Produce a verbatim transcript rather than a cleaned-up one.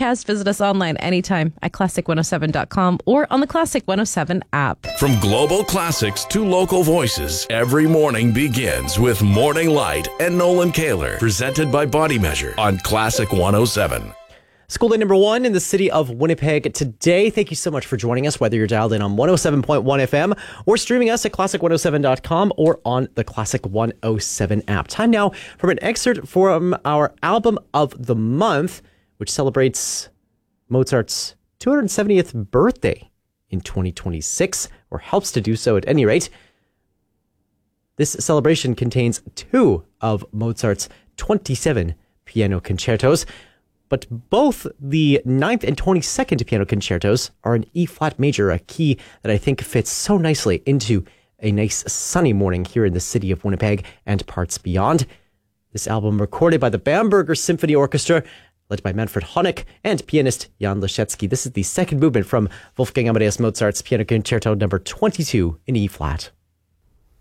podcast, visit us online anytime at classic one oh seven dot com or on the Classic one oh seven app. From global classics to local voices, every morning begins with Morning Light and Nolan Kaler, presented by Body Measure on Classic one oh seven. School day number one in the city of Winnipeg today. Thank you so much for joining us, whether you're dialed in on one oh seven point one F M or streaming us at classic one oh seven dot com or on the Classic one oh seven app. Time now for an excerpt from our album of the month, which celebrates Mozart's two hundred seventieth birthday in twenty twenty-six, or helps to do so at any rate. This celebration contains two of Mozart's twenty-seven piano concertos, but both the ninth and twenty-second piano concertos are in E-flat major, a key that I think fits so nicely into a nice sunny morning here in the city of Winnipeg and parts beyond. This album recorded by the Bamberger Symphony Orchestra, led by Manfred Honeck and pianist Jan Leschetski. This is the second movement from Wolfgang Amadeus Mozart's Piano Concerto number twenty-two in E-flat.